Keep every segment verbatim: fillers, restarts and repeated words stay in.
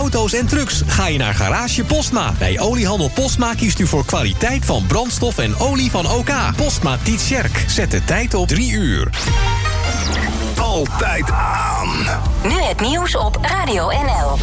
auto's en trucks ga je naar Garage Postma. Bij Oliehandel Postma kiest u voor kwaliteit van brandstof en olie van OK. Postma Tietjerk. Zet de tijd op drie uur. Altijd aan. Nu het nieuws op Radio N L.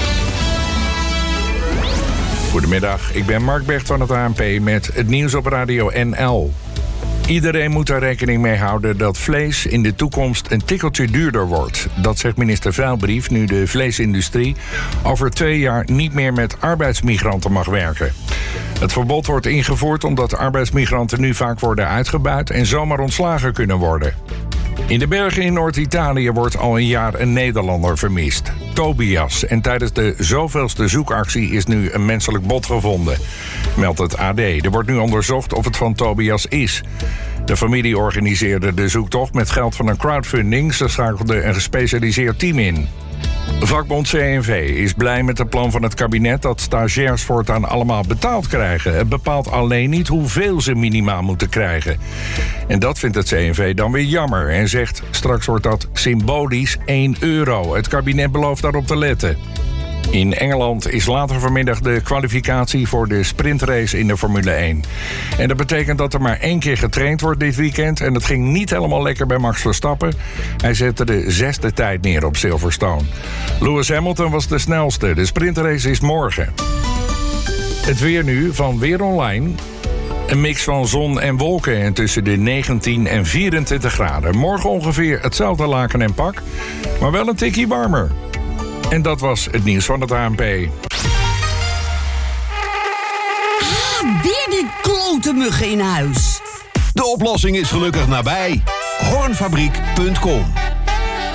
Goedemiddag, ik ben Mark Bert van het A N P met het nieuws op Radio N L. Iedereen moet er rekening mee houden dat vlees in de toekomst een tikkeltje duurder wordt. Dat zegt minister Veilbrief nu de vleesindustrie over twee jaar niet meer met arbeidsmigranten mag werken. Het verbod wordt ingevoerd omdat arbeidsmigranten nu vaak worden uitgebuit en zomaar ontslagen kunnen worden. In de bergen in Noord-Italië wordt al een jaar een Nederlander vermist. Tobias. En tijdens de zoveelste zoekactie is nu een menselijk bot gevonden, meldt het A D. Er wordt nu onderzocht of het van Tobias is. De familie organiseerde de zoektocht met geld van een crowdfunding. Ze schakelde een gespecialiseerd team in. Vakbond C N V is blij met het plan van het kabinet dat stagiairs voortaan allemaal betaald krijgen. Het bepaalt alleen niet hoeveel ze minimaal moeten krijgen. En dat vindt het C N V dan weer jammer en zegt straks wordt dat symbolisch één euro. Het kabinet belooft daarop te letten. In Engeland is later vanmiddag de kwalificatie voor de sprintrace in de Formule één. En dat betekent dat er maar één keer getraind wordt dit weekend. En dat ging niet helemaal lekker bij Max Verstappen. Hij zette de zesde tijd neer op Silverstone. Lewis Hamilton was de snelste. De sprintrace is morgen. Het weer nu van Weer Online. Een mix van zon en wolken en tussen de negentien en vierentwintig graden. Morgen ongeveer hetzelfde laken en pak, maar wel een tikkie warmer. En dat was het nieuws van het A N P. Ah, weer die klote muggen in huis. De oplossing is gelukkig nabij. Hoornfabriek punt com